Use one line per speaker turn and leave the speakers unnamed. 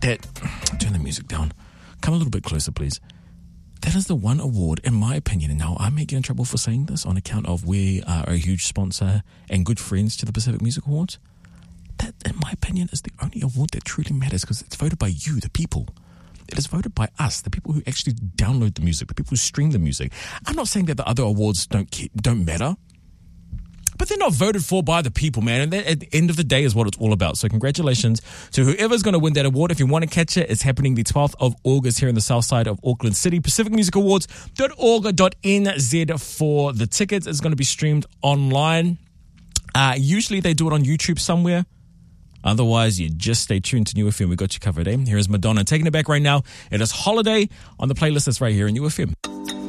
that... Turn the music down. Come a little bit closer, please. That is the one award, in my opinion, and now I may get in trouble for saying this on account of we are a huge sponsor and good friends to the Pacific Music Awards. That, in my opinion, is the only award that truly matters because it's voted by you, the people. It is voted by us, the people who actually download the music, the people who stream the music. I'm not saying that the other awards don't matter, but they're not voted for by the people, man. And that, at the end of the day, is what it's all about. So congratulations to whoever's going to win that award. If you want to catch it, it's happening the 12th of August here in the south side of Auckland City. PacificMusicAwards.org.nz for the tickets. It's going to be streamed online. Usually they do it on YouTube somewhere. Otherwise, you just stay tuned to New FM. We got you covered, eh? Here is Madonna taking it back right now. It is Holiday on the playlist that's right here in New FM.